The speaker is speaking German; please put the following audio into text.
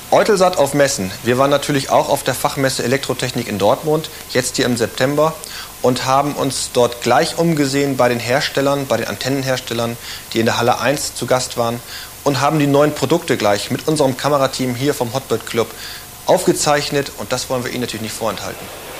Eutelsat auf Messen. Wir waren natürlich auch auf der Fachmesse Elektrotechnik in Dortmund, jetzt hier im September, und haben uns dort gleich umgesehen bei den Herstellern, bei den Antennenherstellern, die in der Halle 1 zu Gast waren, und haben die neuen Produkte gleich mit unserem Kamerateam hier vom Hotbird Club aufgezeichnet, und das wollen wir Ihnen natürlich nicht vorenthalten.